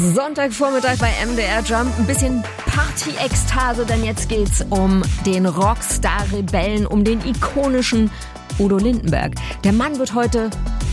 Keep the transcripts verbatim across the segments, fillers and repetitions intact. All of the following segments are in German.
Sonntagvormittag bei M D R Jump. Ein bisschen Party-Ekstase, denn jetzt geht's um den Rockstar-Rebellen, um den ikonischen Udo Lindenberg. Der Mann wird heute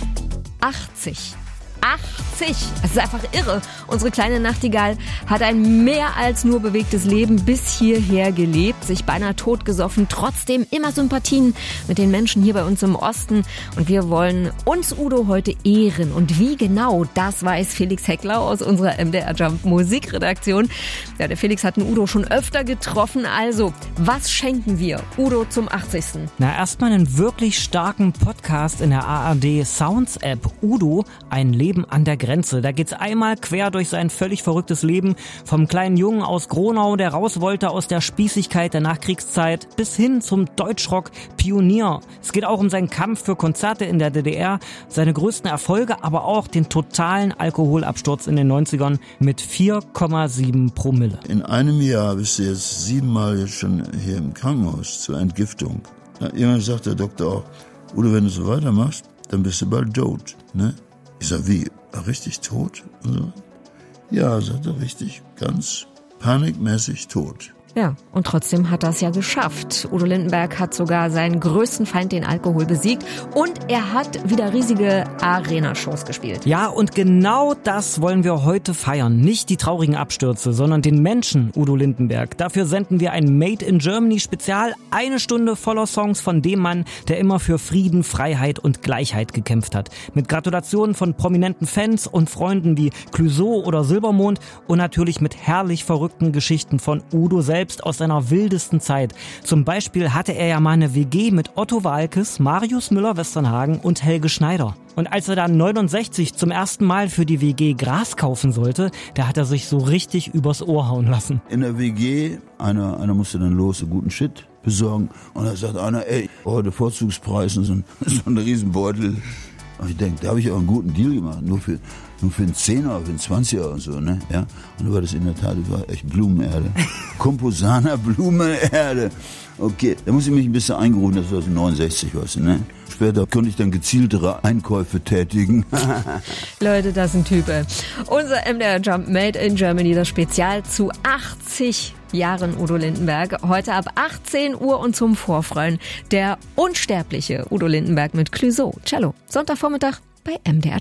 achtzig. achtzig! Das ist einfach irre. Unsere kleine Nachtigall hat ein mehr als nur bewegtes Leben bis hierher gelebt, sich beinahe totgesoffen, trotzdem immer Sympathien mit den Menschen hier bei uns im Osten. Und wir wollen uns Udo heute ehren. Und wie genau, das weiß Felix Hecklau aus unserer M D R Jump Musikredaktion. Ja, der Felix hat den Udo schon öfter getroffen. Also, was schenken wir Udo zum achtzigsten? Na, erstmal einen wirklich starken Podcast in der A R D Sounds App. Udo, ein Leben an der Grenze. Da geht's einmal quer durch sein völlig verrücktes Leben. Vom kleinen Jungen aus Gronau, der raus wollte aus der Spießigkeit der Nachkriegszeit, bis hin zum Deutschrock-Pionier. Es geht auch um seinen Kampf für Konzerte in der D D R, seine größten Erfolge, aber auch den totalen Alkoholabsturz in den neunzigern mit vier Komma sieben Promille. In einem Jahr bist du jetzt siebenmal jetzt schon hier im Krankenhaus zur Entgiftung. Na, irgendwann sagt der Doktor auch, Udo, wenn du so weitermachst, dann bist du bald tot, ne? Ich sag, wie? Richtig tot? Und so. Ja, sagt er, richtig, ganz panikmäßig tot. Ja, und trotzdem hat er es ja geschafft. Udo Lindenberg hat sogar seinen größten Feind, den Alkohol, besiegt. Und er hat wieder riesige Arena-Shows gespielt. Ja, und genau das wollen wir heute feiern. Nicht die traurigen Abstürze, sondern den Menschen Udo Lindenberg. Dafür senden wir ein Made in Germany Spezial. Eine Stunde voller Songs von dem Mann, der immer für Frieden, Freiheit und Gleichheit gekämpft hat. Mit Gratulationen von prominenten Fans und Freunden wie Clouseau oder Silbermond und natürlich mit herrlich verrückten Geschichten von Udo selbst aus seiner wildesten Zeit. Zum Beispiel hatte er ja mal eine W G mit Otto Waalkes, Marius Müller-Westernhagen und Helge Schneider. Und als er dann neunundsechzig zum ersten Mal für die W G Gras kaufen sollte, da hat er sich so richtig übers Ohr hauen lassen. In der W G, einer, einer musste dann los, einen guten Shit besorgen. Und da sagt einer, ey, heute Vorzugspreis, so ein, so ein Riesenbeutel. Und ich denke, da habe ich auch einen guten Deal gemacht, nur für, nur für einen Zehner, für einen Zwanziger und so, ne, ja. Und da war das in der Tat, das war echt Blumenerde. Composana Blumenerde. Okay, da muss ich mich ein bisschen eingerufen, das war so neunundsechzig, weißt du, ne. Später konnte ich dann gezieltere Einkäufe tätigen. Leute, das ist ein Typ. Unser M D R Jump Made in Germany, das Spezial zu achtzig Jahren Udo Lindenberg. Heute ab achtzehn Uhr und zum Vorfreuen der unsterbliche Udo Lindenberg mit Clouseau, Cello. Sonntagvormittag bei M D R.